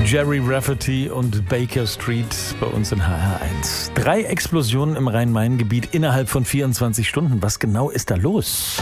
Jerry Rafferty und Baker Street bei uns in HR1. 3 Explosionen im Rhein-Main-Gebiet innerhalb von 24 Stunden. Was genau ist da los?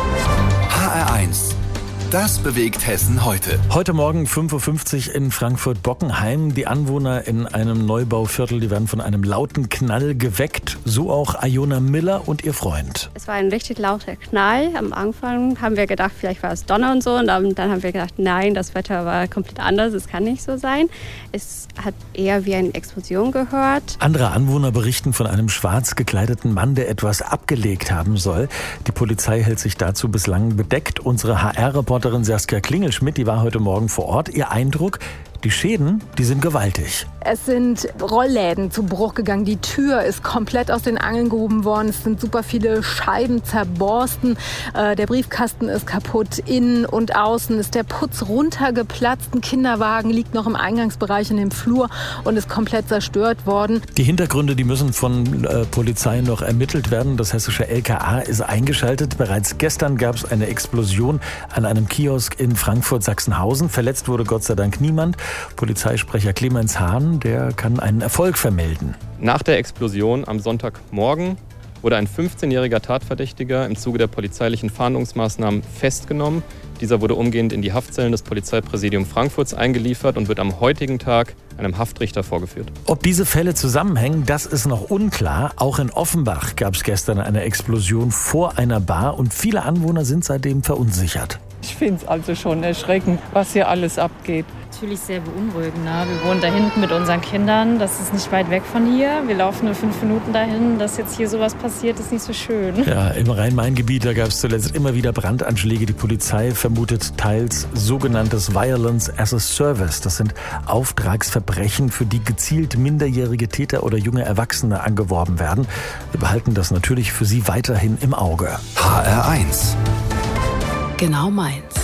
HR1. Das bewegt Hessen heute. Heute Morgen 5:50 Uhr in Frankfurt-Bockenheim. Die Anwohner in einem Neubauviertel, die werden von einem lauten Knall geweckt. So auch Iona Miller und ihr Freund. Es war ein richtig lauter Knall. Am Anfang haben wir gedacht, vielleicht war es Donner und so. Und dann haben wir gedacht, nein, das Wetter war komplett anders. Es kann nicht so sein. Es hat eher wie eine Explosion gehört. Andere Anwohner berichten von einem schwarz gekleideten Mann, der etwas abgelegt haben soll. Die Polizei hält sich dazu bislang bedeckt. Unsere HR-Reporterin Saskia Klingelschmidt, die war heute Morgen vor Ort. Ihr Eindruck? Die Schäden, die sind gewaltig. Es sind Rollläden zu Bruch gegangen. Die Tür ist komplett aus den Angeln gehoben worden. Es sind super viele Scheiben zerborsten. Der Briefkasten ist kaputt. Innen und außen ist der Putz runtergeplatzt. Ein Kinderwagen liegt noch im Eingangsbereich in dem Flur und ist komplett zerstört worden. Die Hintergründe, die müssen von Polizei noch ermittelt werden. Das hessische LKA ist eingeschaltet. Bereits gestern gab es eine Explosion an einem Kiosk in Frankfurt-Sachsenhausen. Verletzt wurde Gott sei Dank niemand. Polizeisprecher Clemens Hahn, der kann einen Erfolg vermelden. Nach der Explosion am Sonntagmorgen wurde ein 15-jähriger Tatverdächtiger im Zuge der polizeilichen Fahndungsmaßnahmen festgenommen. Dieser wurde umgehend in die Haftzellen des Polizeipräsidiums Frankfurts eingeliefert und wird am heutigen Tag einem Haftrichter vorgeführt. Ob diese Fälle zusammenhängen, das ist noch unklar. Auch in Offenbach gab es gestern eine Explosion vor einer Bar und viele Anwohner sind seitdem verunsichert. Ich finde es also schon erschreckend, was hier alles abgeht. Natürlich sehr beunruhigend. Wir wohnen da hinten mit unseren Kindern. Das ist nicht weit weg von hier. Wir laufen nur 5 Minuten dahin. Dass jetzt hier sowas passiert, ist nicht so schön. Ja, im Rhein-Main-Gebiet, da gab es zuletzt immer wieder Brandanschläge. Die Polizei vermutet teils sogenanntes Violence as a Service. Das sind Auftragsverbrechen, für die gezielt minderjährige Täter oder junge Erwachsene angeworben werden. Wir behalten das natürlich für Sie weiterhin im Auge. HR1. Genau meins.